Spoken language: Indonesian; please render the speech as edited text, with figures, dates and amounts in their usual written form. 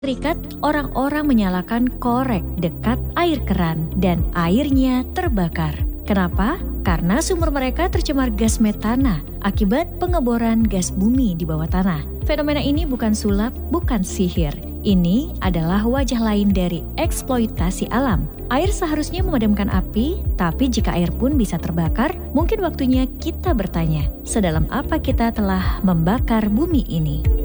Serikat, orang-orang menyalakan korek dekat air keran dan airnya terbakar. Kenapa? Karena sumur mereka tercemar gas metana akibat pengeboran gas bumi di bawah tanah. Fenomena ini bukan sulap, bukan sihir. Ini adalah wajah lain dari eksploitasi alam. Air seharusnya memadamkan api, tapi jika air pun bisa terbakar, mungkin waktunya kita bertanya, sedalam apa kita telah membakar bumi ini?